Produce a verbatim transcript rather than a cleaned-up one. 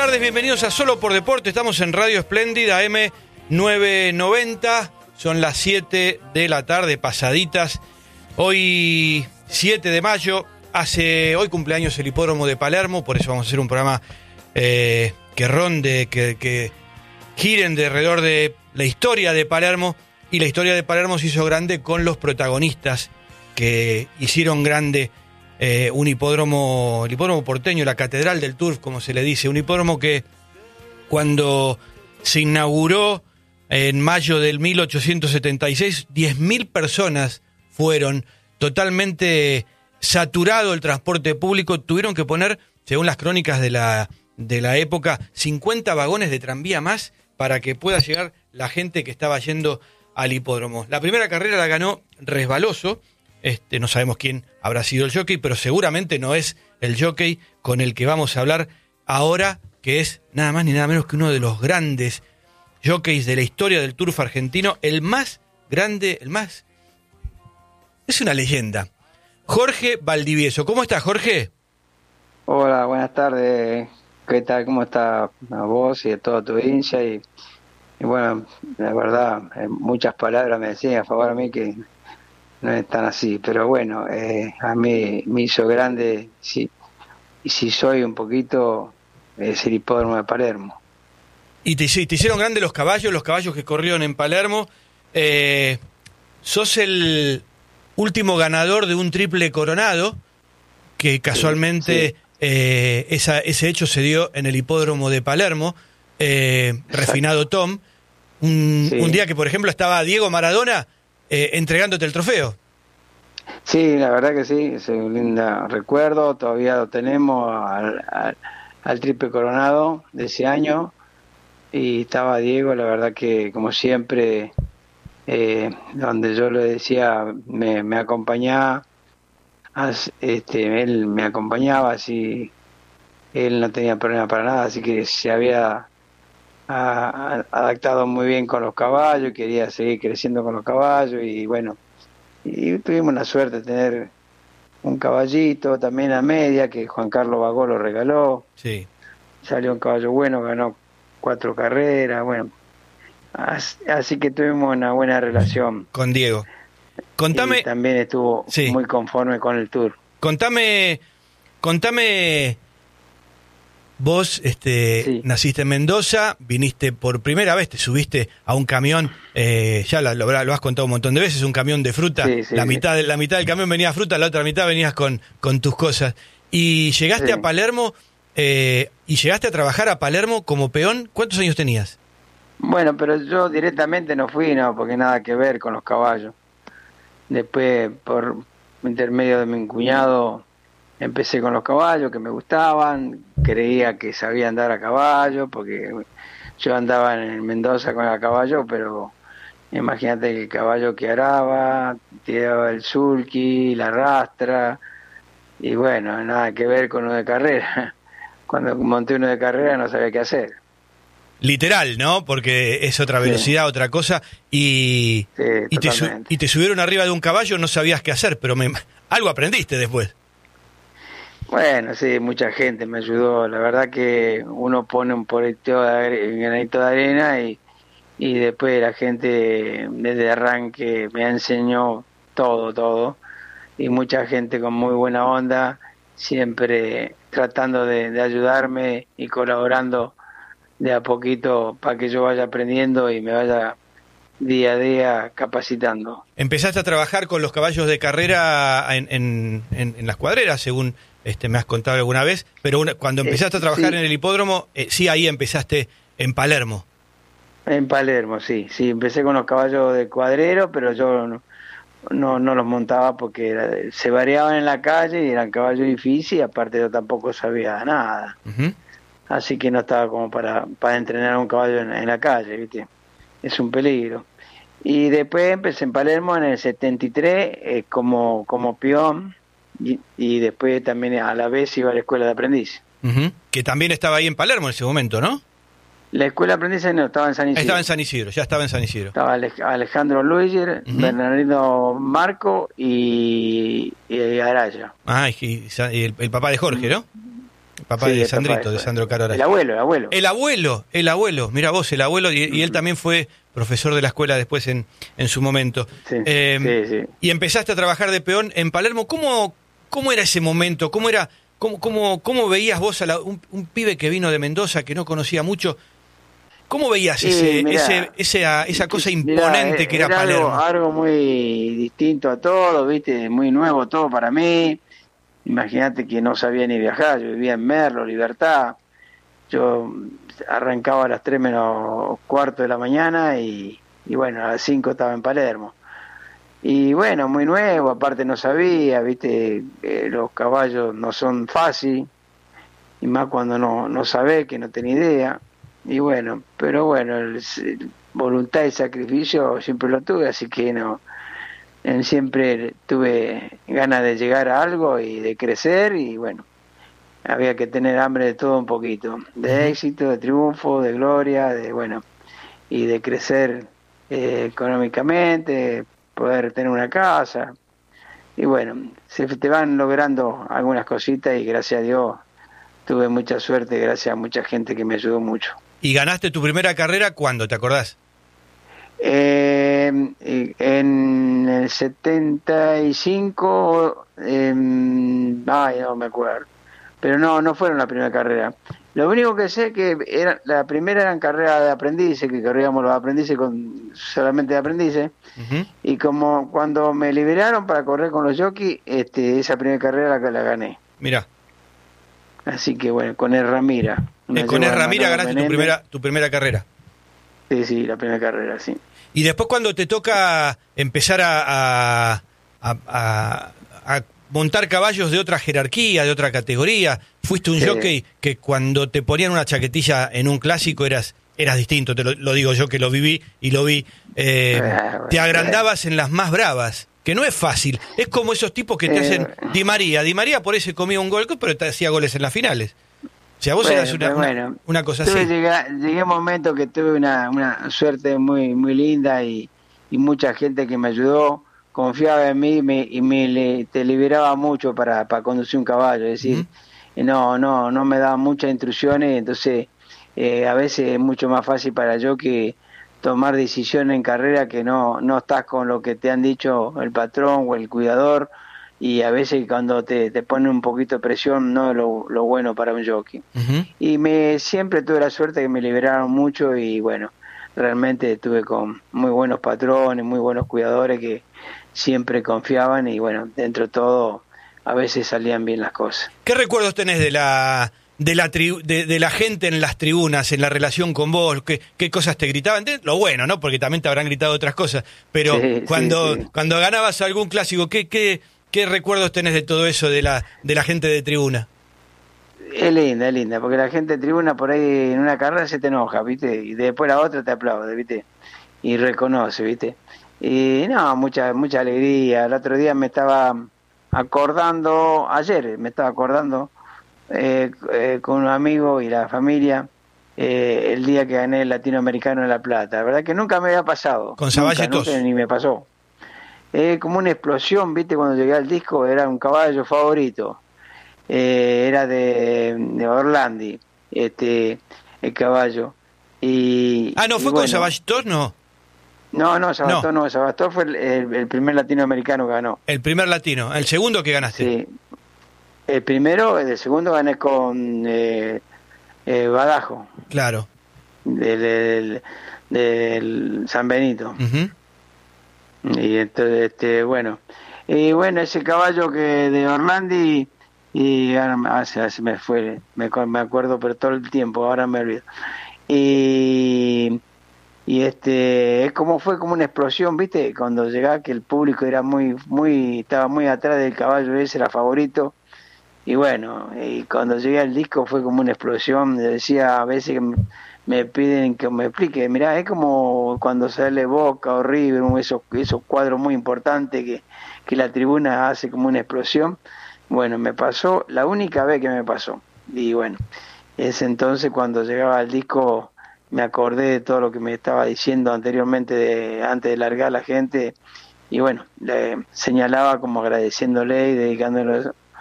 tardes, bienvenidos a Solo por Deporte. Estamos en Radio Espléndida, A M novecientos noventa. Son las siete de la tarde, pasaditas. Hoy, siete de mayo, hace hoy cumpleaños el Hipódromo de Palermo. Por eso vamos a hacer un programa eh, que ronde, que, que giren de alrededor de la historia de Palermo. Y la historia de Palermo se hizo grande con los protagonistas que hicieron grande Eh, un hipódromo, el hipódromo porteño, la catedral del turf, como se le dice, un hipódromo que cuando se inauguró en mayo del mil ochocientos setenta y seis, diez mil personas fueron, totalmente saturado el transporte público, tuvieron que poner, según las crónicas de la, de la época, cincuenta vagones de tranvía más para que pueda llegar la gente que estaba yendo al hipódromo. La primera carrera la ganó Resbaloso. Este, no sabemos quién habrá sido el jockey, pero seguramente no es el jockey con el que vamos a hablar ahora, que es nada más ni nada menos que uno de los grandes jockeys de la historia del turf argentino, el más grande, el más... es una leyenda. Jorge Valdivieso. ¿Cómo estás, Jorge? Hola, buenas tardes. ¿Qué tal? ¿Cómo está a vos y a toda tu audiencia? Y, y bueno, la verdad, muchas palabras me decían a favor a mí que no es tan así, pero bueno, eh, a mí me hizo grande, sí, y si soy un poquito, es el hipódromo de Palermo. Y te, te hicieron grande los caballos, los caballos que corrieron en Palermo. Eh, sos el último ganador de un triple coronado, que casualmente sí, sí. Eh, esa, ese hecho se dio en el hipódromo de Palermo, eh, Refinado Tom, un, sí. un día que, por ejemplo, estaba Diego Maradona Eh, entregándote el trofeo. Sí, la verdad que sí, es un lindo recuerdo, todavía lo tenemos al, al, al triple coronado de ese año, y estaba Diego, la verdad que como siempre, eh, donde yo le decía, me, me acompañaba, este, él me acompañaba, así, él no tenía problema para nada, así que se había ha adaptado muy bien con los caballos, quería seguir creciendo con los caballos, y bueno, y tuvimos la suerte de tener un caballito también a media que Juan Carlos Bagó lo regaló. Sí. Salió un caballo bueno, ganó cuatro carreras, bueno, así, así que tuvimos una buena relación con Diego. Contame, y también estuvo sí. muy conforme con el tour. Contame, contame. Vos este, sí. naciste en Mendoza, viniste por primera vez, te subiste a un camión, eh, ya lo, lo, lo has contado un montón de veces, un camión de fruta, sí, sí, la, sí. Mitad de, la mitad del camión venía fruta, la otra mitad venías con, con tus cosas. Y llegaste sí. a Palermo, eh, y llegaste a trabajar a Palermo como peón, ¿cuántos años tenías? Bueno, pero yo directamente no fui, no, porque nada que ver con los caballos. Después, por intermedio de mi cuñado, empecé con los caballos que me gustaban, creía que sabía andar a caballo, porque yo andaba en Mendoza con el caballo, pero imagínate el caballo que araba, tiraba el sulky, la rastra, y bueno, nada que ver con uno de carrera. Cuando monté uno de carrera no sabía qué hacer. Literal, ¿no? Porque es otra velocidad, sí. otra cosa, y, sí, y, te su- y te subieron arriba de un caballo, no sabías qué hacer, pero me, algo aprendiste después. Bueno, sí, mucha gente me ayudó. La verdad que uno pone un poquito de granito de arena y, y después la gente desde arranque me enseñó todo, todo. Y mucha gente con muy buena onda, siempre tratando de, de ayudarme y colaborando de a poquito para que yo vaya aprendiendo y me vaya día a día capacitando. Empezaste a trabajar con los caballos de carrera en, en, en, en las cuadreras, según... Este, me has contado alguna vez, pero una, cuando empezaste a trabajar sí. en el hipódromo, eh, sí, ahí empezaste en Palermo. En Palermo, sí, sí, empecé con los caballos de cuadrero, pero yo no, no, no los montaba porque era, se variaban en la calle y eran caballos difíciles, y aparte yo tampoco sabía nada. Uh-huh. Así que no estaba como para, para entrenar a un caballo en, en la calle, ¿viste? Es un peligro. Y después empecé en Palermo en el setenta y tres eh, como, como peón. Y, y después también a la vez iba a la escuela de aprendiz. Uh-huh. Que también estaba ahí en Palermo en ese momento, ¿no? La escuela de aprendiz no, estaba en San Isidro. Estaba en San Isidro, ya estaba en San Isidro. Estaba Alejandro Luiger, uh-huh. Bernardino Marco y, y Araya. Ah, y, y el, el papá de Jorge, ¿no? papá Sí, de el papá Sandrito, de- de Sandro Caro. El abuelo, el abuelo. El abuelo, el abuelo, mira vos, el abuelo, y, y él también fue profesor de la escuela después en, en su momento. Sí, Eh, sí, sí. Y empezaste a trabajar de peón en Palermo. ¿Cómo, cómo era ese momento? ¿Cómo era, cómo, cómo, cómo veías vos a la- un, un pibe que vino de Mendoza, que no conocía mucho? ¿Cómo veías Sí, ese, mirá, ese, esa, esa cosa mirá, imponente que era algo, Palermo? algo muy distinto a todo, viste, muy nuevo todo para mí. Imagínate que no sabía ni viajar, yo vivía en Merlo, Libertad. Yo arrancaba a las tres menos cuarto de la mañana y, y bueno, a las cinco estaba en Palermo. Y bueno, muy nuevo, aparte no sabía, viste, eh, los caballos no son fácil, y más cuando no, no sabés, que no tenés idea. Y bueno, pero bueno, el, el voluntad y sacrificio siempre lo tuve, así que no, eh, siempre tuve ganas de llegar a algo y de crecer, y bueno, había que tener hambre de todo un poquito, de Ujú. éxito, de triunfo, de gloria, de bueno, y de crecer eh, económicamente, poder tener una casa, y bueno, se te van logrando algunas cositas y gracias a Dios tuve mucha suerte, gracias a mucha gente que me ayudó mucho. ¿Y ganaste tu primera carrera cuándo, te acordás? Eh, en el setenta y cinco, eh, ay, no me acuerdo, pero no, no fueron la primera carrera. Lo único que sé que era, la primera eran carreras de aprendices, que corríamos los aprendices con solamente de aprendices, Ujú. y como cuando me liberaron para correr con los jockeys, este, esa primera carrera la, la gané. Mirá, Así que bueno, con el Ramira, eh, una con yegua el de Ramírez Manolo ganaste tu Menéndez. primera, tu primera carrera. Sí, sí, la primera carrera, sí. Y después cuando te toca empezar a, a, a- a- a montar caballos de otra jerarquía, de otra categoría, fuiste un Sí. jockey que cuando te ponían una chaquetilla en un clásico eras eras distinto, te lo, lo digo yo que lo viví y lo vi. Eh, Ah, bueno, te agrandabas en las más bravas, que no es fácil. Es como esos tipos que te Eh, hacen Di María. Di María por eso comía un gol, pero te hacía goles en las finales. O sea, vos Bueno, eras una, pero una, bueno, una cosa tuve así. llega- llegué a un momento que tuve una, una suerte muy muy linda, y, y mucha gente que me ayudó, confiaba en mí, me, y me le- te liberaba mucho para, para conducir un caballo, es Ujú. decir, no no no me daban muchas instrucciones, entonces eh, a veces es mucho más fácil para yo que tomar decisiones en carrera que no no estás con lo que te han dicho el patrón o el cuidador, y a veces cuando te, te ponen un poquito de presión no es lo, lo bueno para un jockey. Ujú. Y me siempre tuve la suerte que me liberaron mucho, y bueno, realmente estuve con muy buenos patrones, muy buenos cuidadores que siempre confiaban, y bueno, dentro de todo a veces salían bien las cosas. ¿Qué recuerdos tenés de la de la tri- de, de la gente en las tribunas, en la relación con vos? ¿Qué, qué cosas te gritaban? De- Lo bueno, ¿no? Porque también te habrán gritado otras cosas. Pero Sí, cuando sí, sí. cuando ganabas algún clásico, ¿qué, qué, qué recuerdos tenés de todo eso de la de la gente de tribuna? Es linda, es linda, porque la gente de tribuna por ahí en una carrera se te enoja, ¿viste? Y después la otra te aplaude, ¿viste? Y reconoce, ¿viste? Y no, mucha mucha alegría. El otro día me estaba acordando, ayer me estaba acordando eh, eh, con un amigo y la familia, eh, el día que gané el Latinoamericano de La Plata. La verdad que nunca me había pasado, Con nunca, Saballetos. nunca ni me pasó. Eh, como una explosión, ¿viste? Cuando llegué al disco era un caballo favorito. Eh, era de, de Orlandi, este, el caballo. Y, Ah, no, y fue con bueno, Saballetos, no. no, no, No, Sabatón no, Sabatón fue el, el- el primer latinoamericano que ganó. el primer latino, el segundo que ganaste. Sí, el primero, el segundo gané con eh, eh, Badajo, Claro. del, del, del San Benito. Ujú. Y entonces, este, bueno, y bueno, ese caballo que de Orlandi, y ahora me- ah, se, se me fue, me, co- me acuerdo pero todo el tiempo, ahora me olvido. Y, y este, es como fue como una explosión, ¿viste? Cuando llegaba, que el público era muy, muy, estaba muy atrás del caballo, ese era favorito. Y bueno, y cuando llegué al disco fue como una explosión. Decía a veces que me, me piden que me explique, mirá, es como cuando sale Boca o River, esos, esos cuadros muy importantes que, que la tribuna hace como una explosión. Bueno, me pasó, la única vez que me pasó. Y bueno, es entonces cuando llegaba al disco me acordé de todo lo que me estaba diciendo anteriormente, de, antes de largar la gente. Y bueno, le señalaba como agradeciéndole y dedicándole